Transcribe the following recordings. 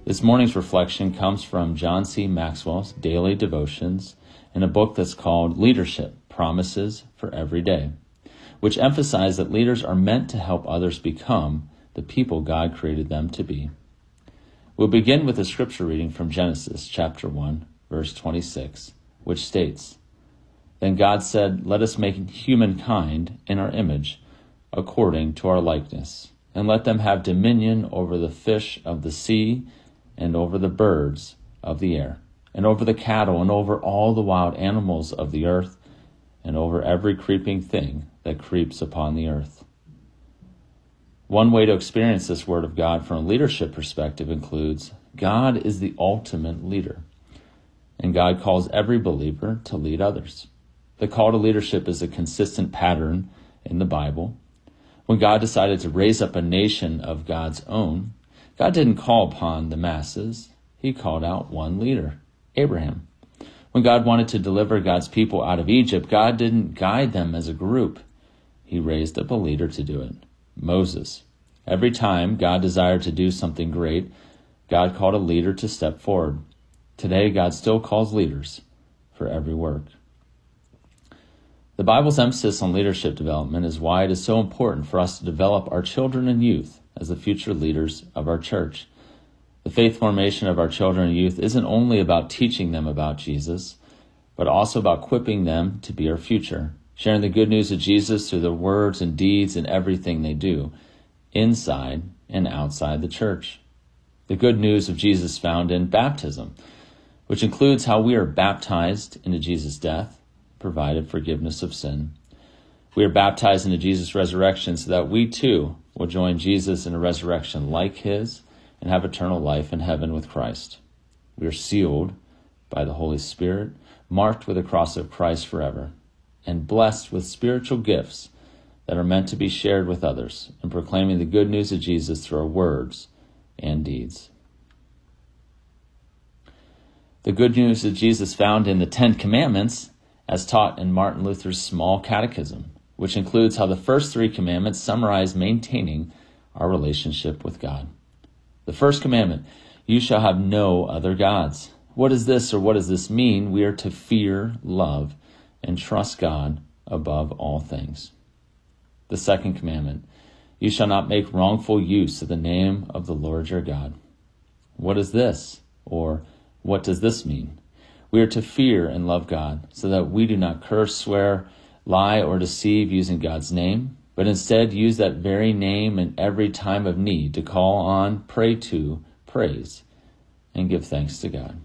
This morning's reflection comes from John C. Maxwell's Daily Devotions in a book that's called Leadership: Promises for Every Day, which emphasize that leaders are meant to help others become the people God created them to be. We'll begin with a scripture reading from Genesis chapter 1, verse 26, which states, "Then God said, 'Let us make humankind in our image, according to our likeness, and let them have dominion over the fish of the sea, and over the birds of the air, and over the cattle, and over all the wild animals of the earth, and over every creeping thing that creeps upon the earth.'" One way to experience this word of God from a leadership perspective includes God is the ultimate leader, and God calls every believer to lead others. The call to leadership is a consistent pattern in the Bible. When God decided to raise up a nation of God's own, God didn't call upon the masses. He called out one leader, Abraham. When God wanted to deliver God's people out of Egypt, God didn't guide them as a group. He raised up a leader to do it, Moses. Every time God desired to do something great, God called a leader to step forward. Today, God still calls leaders for every work. The Bible's emphasis on leadership development is why it is so important for us to develop our children and youth as the future leaders of our church. The faith formation of our children and youth isn't only about teaching them about Jesus, but also about equipping them to be our future, sharing the good news of Jesus through their words and deeds and everything they do, inside and outside the church. The good news of Jesus found in baptism, which includes how we are baptized into Jesus' death, provided forgiveness of sin. We are baptized into Jesus' resurrection so that we too will join Jesus in a resurrection like his and have eternal life in heaven with Christ. We are sealed by the Holy Spirit, marked with the cross of Christ forever, and blessed with spiritual gifts that are meant to be shared with others in proclaiming the good news of Jesus through our words and deeds. The good news of Jesus found in the 10 Commandments as taught in Martin Luther's Small Catechism, which includes how the first 3 commandments summarize maintaining our relationship with God. The first commandment, "You shall have no other gods." What is this, or what does this mean? We are to fear, love, and trust God above all things. The second commandment, "You shall not make wrongful use of the name of the Lord your God." What is this, or what does this mean? We are to fear and love God so that we do not curse, swear, lie, or deceive using God's name, but instead use that very name in every time of need to call on, pray to, praise, and give thanks to God.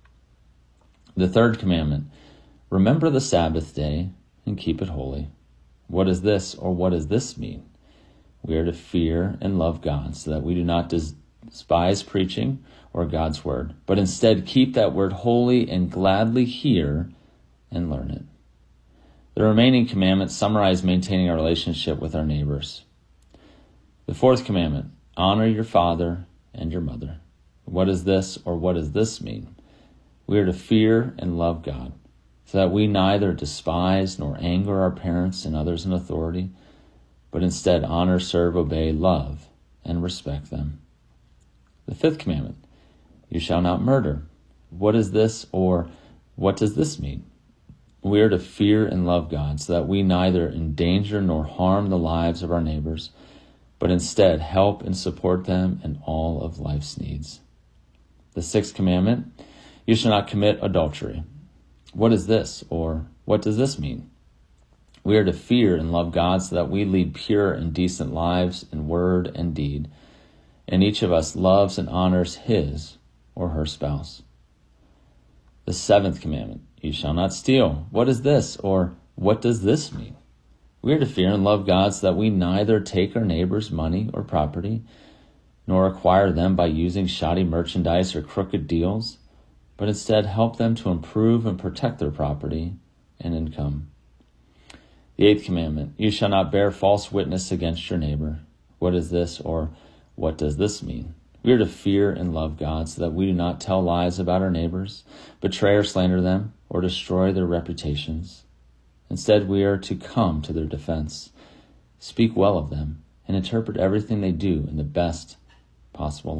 The third commandment, "Remember the Sabbath day and keep it holy." What is this, or what does this mean? We are to fear and love God so that we do not despise preaching or God's word, but instead keep that word holy and gladly hear and learn it. The remaining commandments summarize maintaining our relationship with our neighbors. The fourth commandment, "Honor your father and your mother." What is this, or what does this mean? We are to fear and love God so that we neither despise nor anger our parents and others in authority, but instead honor, serve, obey, love, and respect them. The fifth commandment, "You shall not murder." What is this, or what does this mean? We are to fear and love God so that we neither endanger nor harm the lives of our neighbors, but instead help and support them in all of life's needs. The sixth commandment, "You shall not commit adultery." What is this, or what does this mean? We are to fear and love God so that we lead pure and decent lives in word and deed, and each of us loves and honors his or her spouse. The seventh commandment, "You shall not steal." What is this, or what does this mean? We are to fear and love God so that we neither take our neighbor's money or property, nor acquire them by using shoddy merchandise or crooked deals, but instead help them to improve and protect their property and income. The eighth commandment, "You shall not bear false witness against your neighbor." What is this, or what does this mean? We are to fear and love God so that we do not tell lies about our neighbors, betray or slander them, or destroy their reputations. Instead, we are to come to their defense, speak well of them, and interpret everything they do in the best possible